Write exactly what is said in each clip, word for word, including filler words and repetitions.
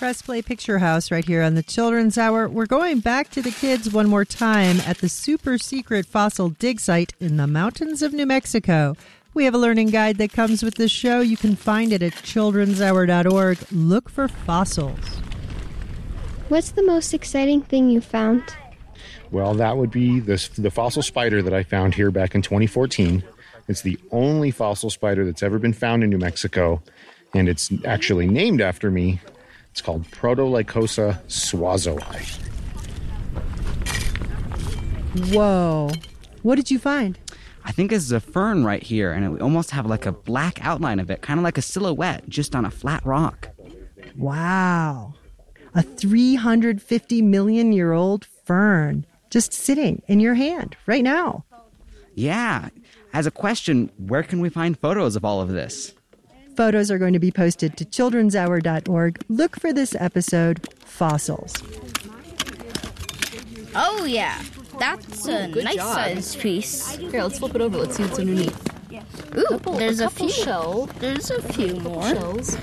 Press Play Picture House right here on the Children's Hour. We're going back to the kids one more time at the super secret fossil dig site in the mountains of New Mexico. We have a learning guide that comes with this show. You can find it at children's hour dot org. Look for fossils. What's the most exciting thing you found? Well, that would be this, the fossil spider that I found here back in twenty fourteen. It's the only fossil spider that's ever been found in New Mexico, and it's actually named after me. It's called Protolycosa swazoi. Whoa. What did you find? I think this is a fern right here, and it almost have like a black outline of it, kind of like a silhouette, just on a flat rock. Wow. A three hundred fifty million year old fern just sitting in your hand right now. Yeah. As a question, where can we find photos of all of this? Photos are going to be posted to children's hour dot org. Look for this episode, Fossils. Oh, yeah. That's a Ooh, nice job. sized piece. Here, let's flip it over. Let's see what's underneath. Ooh, Couple- there's a a, couple few. shell- There's a few more. Shells.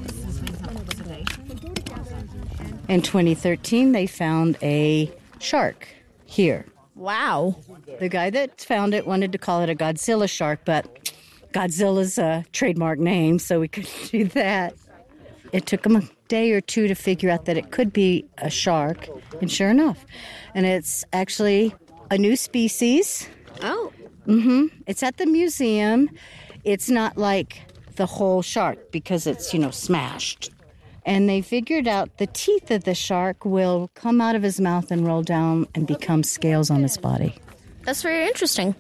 In twenty thirteen, they found a shark here. Wow. The guy that found it wanted to call it a Godzilla shark, but Godzilla's a trademark name, so we couldn't do that. It took him a day or two to figure out that it could be a shark, and sure enough. And it's actually a new species. Oh. Mm-hmm. It's at the museum. It's not like the whole shark because it's, you know, smashed. And they figured out the teeth of the shark will come out of his mouth and roll down and become scales on his body. That's very interesting.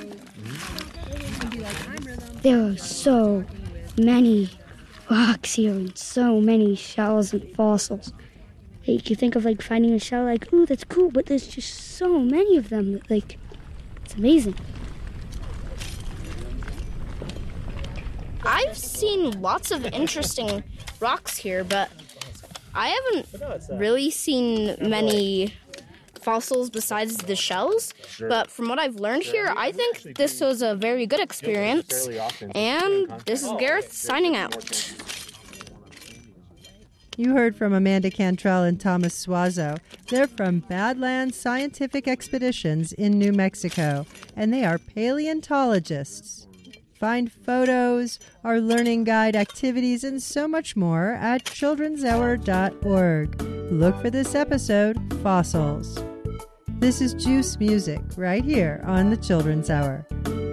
There are so many rocks here and so many shells and fossils. Like, you think of, like, finding a shell, like, ooh, that's cool, but there's just so many of them. That, like, it's amazing. I've seen lots of interesting rocks here, but I haven't really seen many fossils besides the shells. But from what I've learned here, I think this was a very good experience. And this is Gareth signing out. You heard from Amanda Cantrell and Thomas Suazo. They're from Badlands Scientific Expeditions in New Mexico, and they are paleontologists. Find photos, our learning guide activities, and so much more at children's hour dot org. Look for this episode, Fossils. This is Juice Music, right here on the Children's Hour.